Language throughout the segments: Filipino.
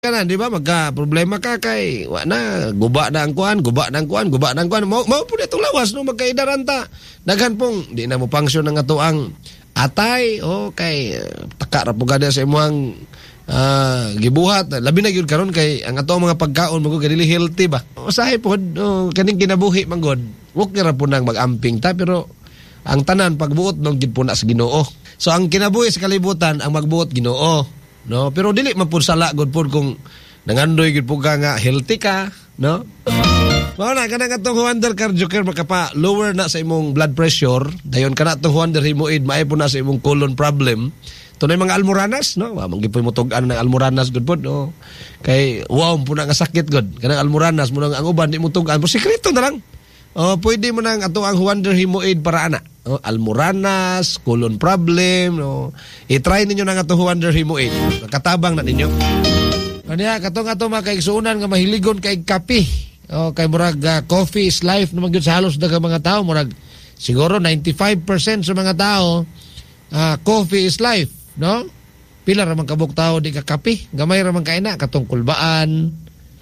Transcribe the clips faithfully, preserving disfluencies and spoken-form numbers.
Kana di ba magka problema ka kay wa na guba na ang kuan, guba na ang kuan, guba na ang kuan. Mao mao pud itong lawas no magkaidaranta. Daghan pong di na mo function ang ato ang atay o kay uh, taka ra pud kada sa imong uh, gibuhat. Labi na gyud karon kay ang ato mga pagkaon mo dili healthy ba. Usahay pod oh, kaning kinabuhi manggod. Wag ra pud nang mag-amping ta pero ang tanan pagbuot nang gid po na sa Ginoo. So ang kinabuhi sa kalibutan ang magbuot Ginoo. No, pero dili man pud sala gud pud kung nangandoy gid pud ka nga healthy ka, no? Mao na kana katong Wonder Cardiocare makapa lower na sa imong blood pressure, dayon kana tong Wonder Hemorrhoid maay po na sa imong colon problem. Tunay mga almoranas, no? Wa man gyud mo tug-an ng almoranas gud pud, no? Kay wow po na nga sakit gud. Kanang almoranas mo nang ang uban di mo tug-an, pero sikreto na lang. Oh, pwede mo nang ato ang Wonder Hemorrhoid para ana. Oh, almoranas, colon problem, no. I-try ninyo nang ato Wonder Hemorrhoid. Katabang na ninyo. Kanya katong ato mga kaigsuonan nga mahiligon kay kape. Oh, kay murag uh, coffee is life naman gyud sa halos daghang mga tao, murag siguro ninety-five percent sa mga tao uh, coffee is life, no? Pila ra man kabuk tao di ka kape, gamay ra man kaina katong kulbaan.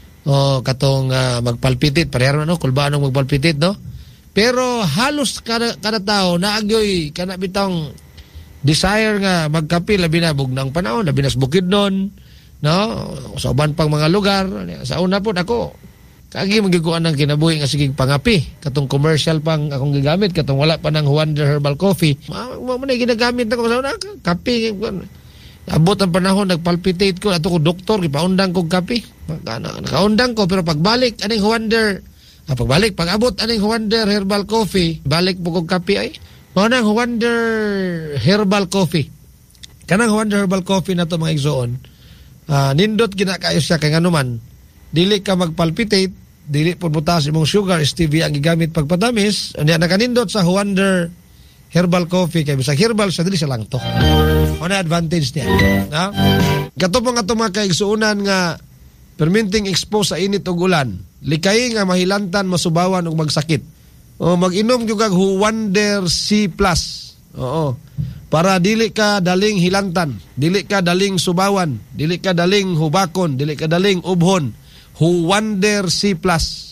O katong uh, magpalpitit, parehara no, kulbaan ng magpalpitit, no? Pero halos kada, kada tao naagyoy kana bitang desire nga magkape labi na bugnang panahon, labi na sa Bukidnon, no? Sa uban pang mga lugar. Sa una po ako kagi magiguan ng kinabuhi nga sige pangapi, katong commercial pang akong gigamit, katong wala pa ng Wonder Herbal Coffee. Mo man ginagamit ako sa una, kape. Abot ang panahon, nagpalpitate ko, ato ko doktor, ipaundang kong kape. Nakaundang ko, pero pagbalik, aning Wonder, ah, pagbalik, pag abot, aning Wonder Herbal Coffee, balik po kong kape ay, maunang Wonder Herbal Coffee. Kanang Wonder Herbal Coffee na to mga igsoon, ah, nindot ginakayo siya, kaya nga naman, dili ka magpalpitate, dili po butas imong sugar, stevia ang gigamit pagpatamis, ano yan, nakanindot sa Wonder Herbal Coffee, kaya bisag herbal siya, dili siya lang to. Ano advantage niya? No? Gato po nga ito mga kaigsuunan nga permitting expose sa init o ulan. Likay nga mahilantan, masubawan o magsakit. O mag-inom yung kag Wonder C plus. Oo. Para dili ka daling hilantan, dili ka daling subawan, dili ka daling hubakon, dili ka daling ubhon. Wonder C plus.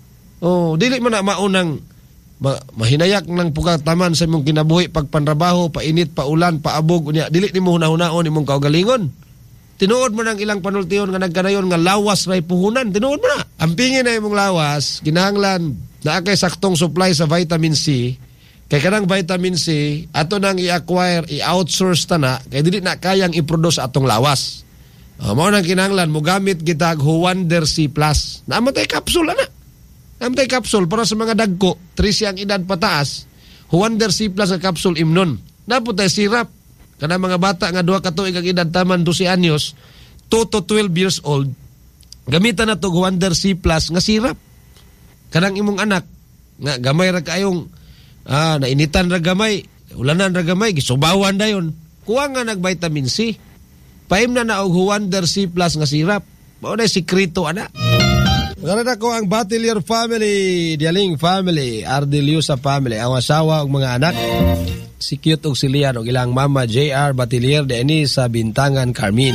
O dili man na maunang Ma, mahinayak ng pugataman sa imong kinabuhi pagpanrabaho, painit, paulan, paabog unya, dili nimo hunahunahon imong kaugalingon. Tinuod mo nang ilang panultiyon nga nagkanayon nga lawas ray puhunan, tinuod mo na. Ampingin na imong lawas, kinahanglan naa kay saktong supply sa vitamin C. Kay kanang vitamin C ato nang i-acquire, i-outsource ta na kay dili na kayang i-produce atong lawas. Uh, mao nang kinahanglan mo gamit kitag Wonder C plus. Namatay capsule ana. Namatay capsule para sa mga dagko, trisi ang edad pataas, Wonder C plus ang capsule imnon. Naputay sirap. Kana mga bata nga duha ka tuig ang edad taman twelve anyos, two to twelve years old, gamitan na to Wonder C plus nga sirap. Kanang imong anak nga gamay ra kayong ah, nainitan ra gamay, ulanan ra gamay, gisubawan dayon. Kuha nga nag vitamin C. Paim na na og Wonder C plus nga sirap. Mao na sikreto ana. Maganda ko ang Batilier family, Dialing family, Ardiliosa family, ang asawa ug mga anak, si Cute ug si Lian ug ilang mama J R Batilier de ini sa Bintangan, Carmen.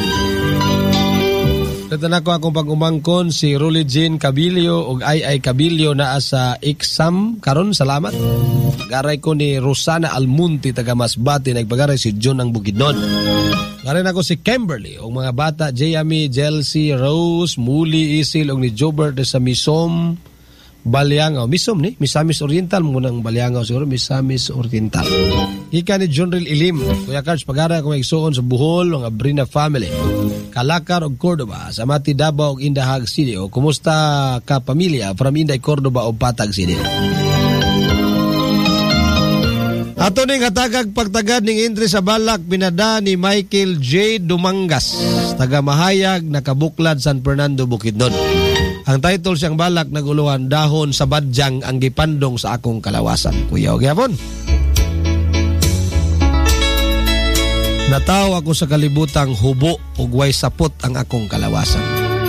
Ito na ko akong pag-umangkon si Rolly Jean Cabilio ug Ay Ay Cabilio naa sa Iksam karon, salamat. Garay ko ni Rosana Almunti taga Masbate, nagpagaray si John ang Bukidnon. Garin ako si Kimberly o mga bata Jayami, Jelcy, Rose, Muli, Isil o ni Jobert sa Misom, Baliangaw. Misom ni? Misamis Oriental muna ang Baliangaw siguro. Misamis Oriental. Ika ni John Ril Ilim. Kuya Cards, pag-ara ako maigsuon sa Buhol, ang Abrina family. Kalakar o Cordoba, sa Mati Davao o Indahag City. O kumusta ka pamilya from Inday, Cordoba o Patag City? Ato ning hatagag pagtagad ning entry sa balak pinada ni Michael J. Dumangas, taga Mahayag, nakabuklad San Fernando, Bukidnon. Ang title siyang balak naguluhan, dahon sa badyang ang gipandong sa akong kalawasan. Kuya o gyapon. Nataw ako sa kalibutang hubo ug way sapot ang akong kalawasan.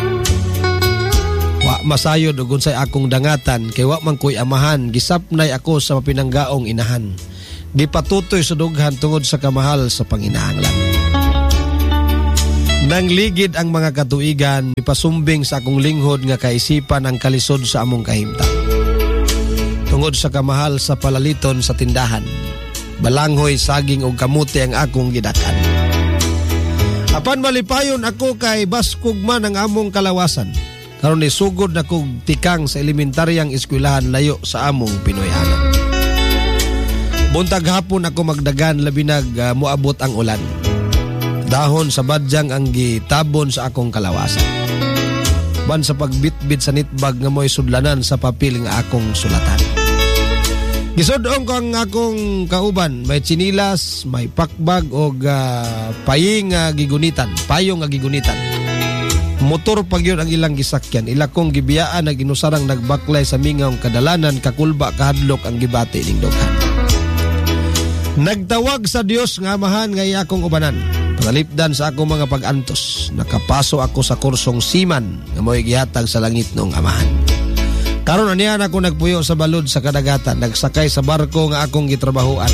Wa masayod ug unsay akong dangatan kay wa man koy amahan, gisapnay ako sa mapinanggaong inahan. Gipatutoy sa dughan tungod sa kamahal sa panginahanglan. Nang ligid ang mga katuigan, ipasumbing sa akong linghod nga kaisipan ang kalisod sa among kahimtang. Tungod sa kamahal sa palaliton sa tindahan, balanghoy, saging o kamuti ang akong gidakan. Apan malipayon ako kay baskog man ang among kalawasan. Karon ni sugod na kog tikang sa elementaryang eskwelahan layo sa among Pinoyanan. Buntag hapon ako magdagan labi nag uh, moabot ang ulan. Dahon sa badyang ang gitabon sa akong kalawasan. Ban sa pagbitbit sa nitbag nga mo'y sudlanan sa papel nga akong sulatan. Gisodong ko ang akong kauban, may chinilas, may pakbag o uh, paying uh, gigunitan, payong nga gigunitan. Motor pag yun ang ilang gisakyan, ila kong gibiyaan na ginusarang nagbaklay sa mingawng kadalanan, kakulba kahadlok ang gibati ning dughan. Nagtawag sa Dios nga amahan nga akong ubanan. Pangalipdan sa akong mga pag-antos, nakapaso ako sa kursong siman nga mo'y gihatag sa langit nung amahan. Karon anihan ako nagpuyo sa balod sa kadagatan, nagsakay sa barko nga akong gitrabahuan.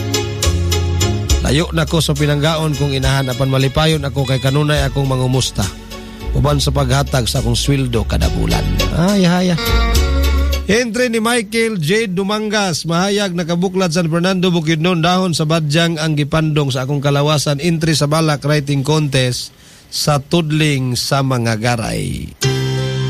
Layo na ko sa pinanggaon kong inahan, apan malipayon ako kay kanunay akong mangumusta. Uban sa paghatag sa akong sweldo kada bulan. Ay, haya. Entry ni Michael J. Dumangas, mahayag nakabuklad San Fernando, Bukidnon, dahon sa badyang ang gipandong sa akong kalawasan, entry sa balak writing contest sa tudling sa mga garay.